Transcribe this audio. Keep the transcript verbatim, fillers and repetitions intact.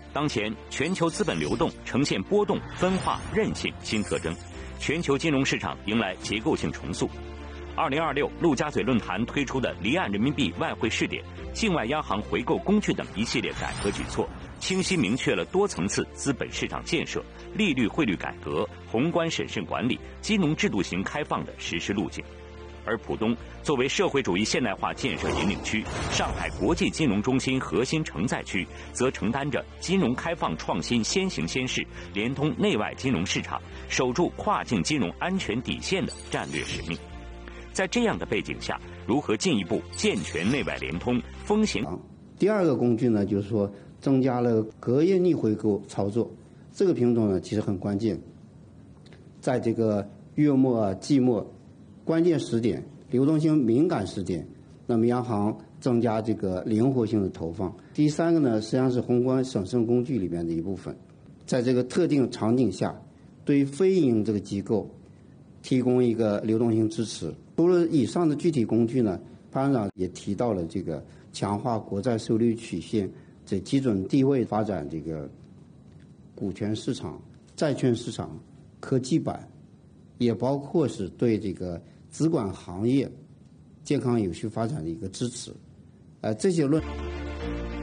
当前全球资本流动呈现波动、分化、韧性新特征，全球金融市场迎来结构性重塑。二零二六陆家嘴论坛推出的离岸人民币外汇试点、境外央行回购工具等一系列改革举措，清晰明确了多层次资本市场建设、利率汇率改革、宏观审慎管理、金融制度型开放的实施路径。而浦东作为社会主义现代化建设引领区、上海国际金融中心核心承载区，则承担着金融开放创新先行先试、联通内外金融市场、守住跨境金融安全底线的战略使命。在这样的背景下，如何进一步健全内外联通、风险？ 第二个工具呢，就是说增加了隔夜逆回购操作，这个品种呢其实很关键，在这个月末啊、季末关键时点、流动性敏感时点，那么央行增加这个灵活性的投放。第三个呢，实际上是宏观审慎工具里面的一部分，在这个特定场景下，对非银行这个机构提供一个流动性支持。除了以上的具体工具呢，潘院长也提到了这个强化国债收益率曲线，这基准地位发展这个股权市场、债券市场、科技板，也包括是对这个资管行业健康有序发展的一个支持。呃，这些论。